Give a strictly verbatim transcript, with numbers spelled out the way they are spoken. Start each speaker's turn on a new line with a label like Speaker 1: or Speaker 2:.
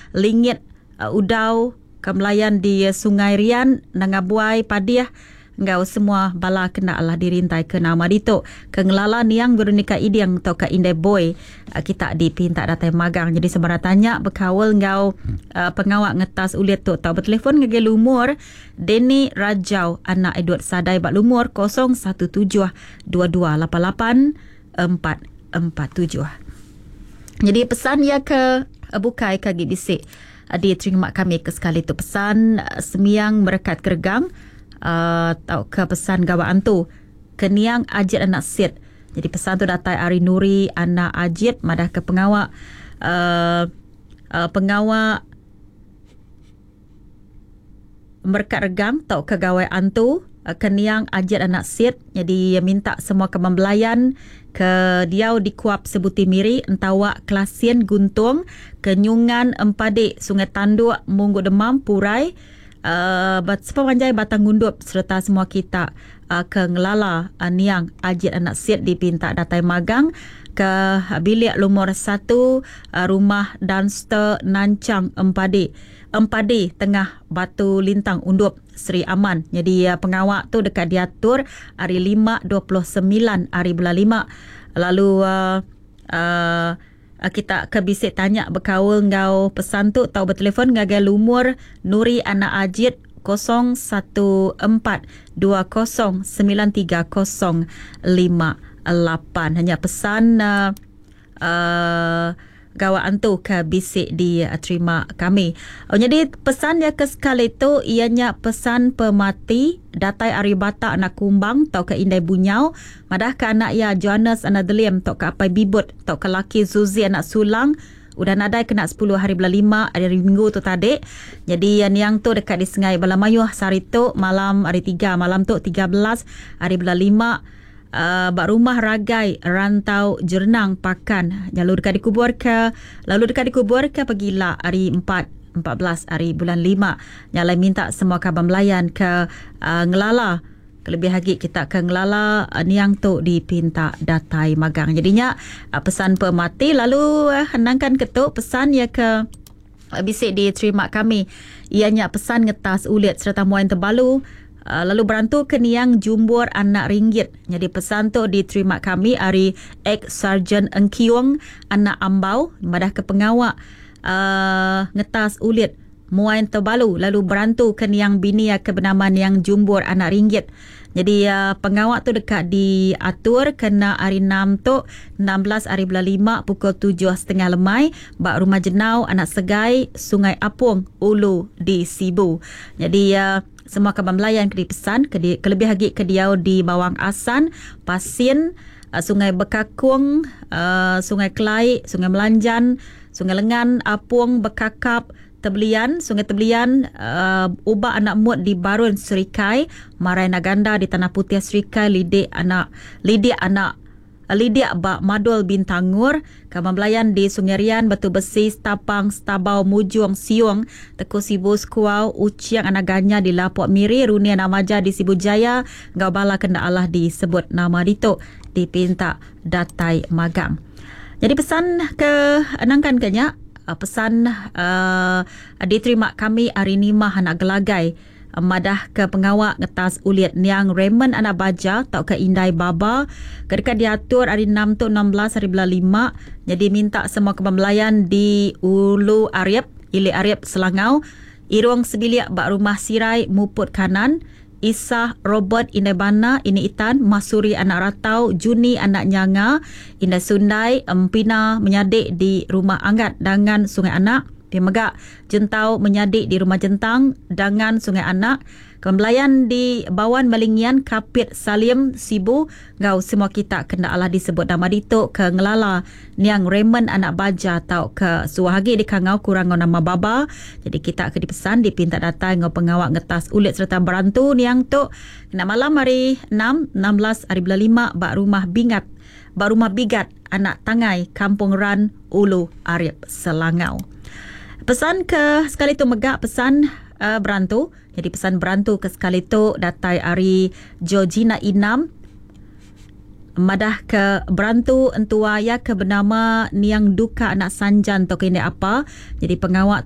Speaker 1: Lingit uh, Udau Kemelayan di uh, Sungai Rian Nangabuai Padiah ngau semua bala kena Allah dirintai ke nama dito kengelala niang Veronica Idiang atau ke Indai Boy uh, kita dipinta datai magang. Jadi sebarang tanya berkawal ngau uh, pengawak ngetas uliat tu atau bertelefon ngege lumur Denny Rajau anak Edward Sadai bak lumur kosong satu tujuh dua dua lapan lapan empat empat tujuh. Jadi pesan ya ke uh, bukai kagi bisik uh, di terima kami ke sekali tu pesan uh, semiang merekat kergang Uh, tau ke pesan gawaan tu keniang Ajit anak Sid. Jadi pesan tu datai Ari Nuri anak Ajit madah ke pengawak uh, uh, pengawak Merkat Regang tau ke gawaan tu uh, keniang Ajit anak Sid. Jadi minta semua kemembelayan ke diau di Kuap Sebuti Miri Entawak Kelasian Guntung Kenyungan Empadik Sungai Tanduk Munggu Demam Purai Uh, bat sepanjang Batang Gundup serta semua kita uh, ke Ngelala uh, Niang Ajit anak Sid dipinta datai magang ke bilik lumur satu uh, rumah Dunster Nancang Empadi Empadi Tengah Batu Lintang Undup Seri Aman. Jadi uh, pengawak tu dekat diatur hari lima dua puluh sembilan hari bulan lima. Lalu uh, uh, Uh, kita ke bisik tanya berkawal ngau pesan tu tau bertelefon ngagai lumur Nuri anak Ajit kosong satu empat dua kosong sembilan tiga kosong lima lapan. Hanya pesan uh, uh, gawaan tu ke bisik di uh, terima kami. Oh, jadi pesan ya ke sekali tu ianya pesan pemati datai Aribata anak Kumbang tau ke Indai Bunyau madah ke anak ya Johannes anak Delim tau ke Apai Bibut tau ke laki Zuzi anak Sulang udah nadai kena sepuluh hari bulan lima hari minggu tu tadi. Jadi yang yang tu dekat di Sengai Balamayuh sehari tu malam hari tiga malam tu tiga belas hari bulan lima. Uh, bak rumah Ragai Rantau Jernang Pakan lalu dekat dikubur ke lalu dekat dikubur ke pergilah hari empat empat belas hari bulan lima. Nyalai minta semua kabar melayan ke uh, Ngelala lebih lagi kita ke Ngelala uh, niang tu dipinta datai magang. Jadinya uh, pesan pemati lalu uh, henangkan ketuk pesan ya ke uh, bisik diterima kami ianya pesan ngetas ulit serta muain terbalu. Uh, lalu berantu keniang Jumbur anak Ringgit. Jadi pesan tu diterima kami hari Ex Sarjan Engkiong anak Ambau madah ke pengawak uh, ngetas ulit muain terbalu. Lalu berantu keniang Binia kebenaman yang Jumbur anak Ringgit. Jadi uh, pengawak tu dekat diatur kena hari enam tu enam belas hari bulan lima pukul tujuh tiga puluh lemai bak rumah jenau anak Segai Sungai Apung Ulu di Sibu. Jadi uh, semua kabar melayan ke dipesan ke di, kelebih lagi ke diau di Bawang Asan, Pasin, uh, Sungai Bekakung, uh, Sungai Kelai, Sungai Melanjan, Sungai Lengan, Apung, Bekakap, Tebelian, Sungai Tebelian, uh, Ubak anak Mut di Barun Serikai, Marai Naganda di Tanah Putih Serikai, Lidik anak Lidik anak Lidia Bak Madul Bintangur, Kaban Belayan di Sungai Rian, Batu Besi, Stapang, Stabau, Mujung, Siung, Teku Sibu, Skuau, Uciang, Anaganya di Lapuk Miri, Runia Namaja di Sibu Jaya, Gabala Kenda Allah disebut nama dito, dipinta datai magang. Jadi pesan ke enangkan kenya, pesan uh, diterima kami hari ni mah anak gelagai. Madah ke pengawak ngetas uliat niang Raymond anak baja tau ke Indai Baba kedekat diatur hari enam tu enam belas hari bulan lima. Jadi minta semua kepembelayan di Ulu Ariep Ilik Ariep Selangau Irung Sebiliak bak rumah Sirai Muput Kanan Isah Robert Indai Bana Ini Itan Masuri anak Ratau Juni anak Nyanga Indai Sundai Empina menyadik di rumah Anggat Dangan Sungai Anak di Megak Jentau menyadik di rumah Jentang Dangan Sungai Anak Kembelayan di Bawan Malingian Kapit Salim Sibu Gau semua kita kena Allah disebut nama dito ke Ngelala Niang Raymond anak baja tau ke Suahagi di Kangau kurang nama baba. Jadi kita ke dipesan dipinta datang ngau pengawak ngetas ulit serta berantu niang tu kena malam hari enam enam belas hari bulan lima bak rumah Bingat bak rumah Bigat anak Tangai Kampung Ran Ulu Ariep Selangau. Pesan ke sekali tu megak pesan uh, berantu. Jadi pesan berantu ke sekali tu datai hari Georgina Inam. Madah ke berantu entua ya ke bernama Niang Duka anak Sanjan atau kini apa. Jadi pengawak